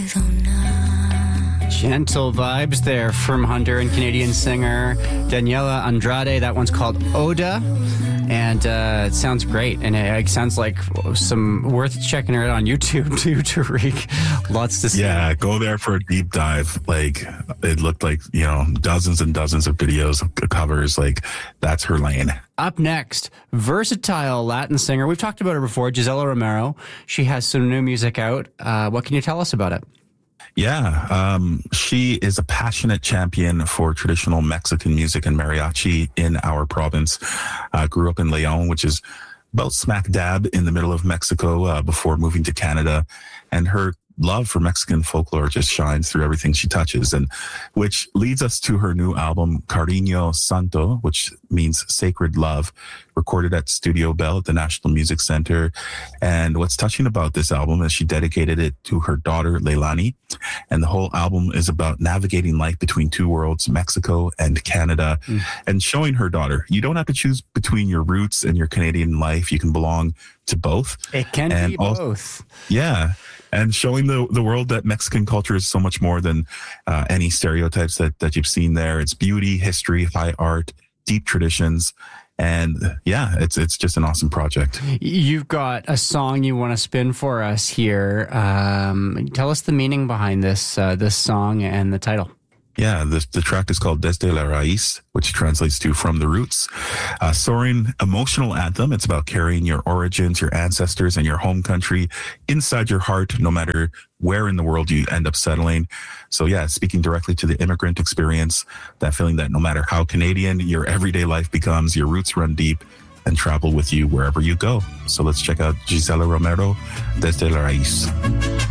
Gentle vibes there from Hunter and Canadian singer Daniela Andrade. That one's called Oda. And it sounds great. And it sounds like some worth checking her out on YouTube too, Tariq. Lots to see. Yeah, go there for a deep dive. Like, it looked like, dozens and dozens of videos, covers. Like, that's her lane. Up next, versatile Latin singer. We've talked about her before, Gisela Romero. She has some new music out. What can you tell us about it? Yeah, she is a passionate champion for traditional Mexican music and mariachi in our province. Grew up in Leon, which is about smack dab in the middle of Mexico before moving to Canada. And her love for Mexican folklore just shines through everything she touches, and which leads us to her new album, Cariño Santo, which means sacred love, recorded at Studio Bell at the National Music Center. And what's touching about this album is she dedicated it to her daughter, Leilani. And the whole album is about navigating life between two worlds, Mexico and Canada, and showing her daughter, you don't have to choose between your roots and your Canadian life. You can belong to both. It can be both. Yeah. And showing the world that Mexican culture is so much more than any stereotypes that you've seen there. It's beauty, history, high art, deep traditions. And yeah, it's just an awesome project. You've got a song you want to spin for us here. Tell us the meaning behind this song and the title. Yeah, the track is called Desde la Raíz, which translates to From the Roots. Soaring emotional anthem. It's about carrying your origins, your ancestors, and your home country inside your heart, no matter where in the world you end up settling. So yeah, speaking directly to the immigrant experience, that feeling that no matter how Canadian your everyday life becomes, your roots run deep and travel with you wherever you go. So let's check out Gisela Romero, Desde la Raíz.